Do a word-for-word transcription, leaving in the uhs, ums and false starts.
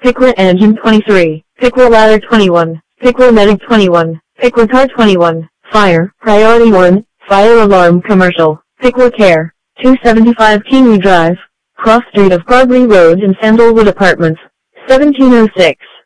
Pickler Engine twenty-three, Pickler Ladder twenty-one, Pickler Medic twenty-one, Pickler Car twenty-one, Fire, Priority one, Fire Alarm Commercial, Pickler Care, two seventy-five Kingsley Drive, Cross Street of Carberry Road in Sandalwood Apartments, seventeen oh six.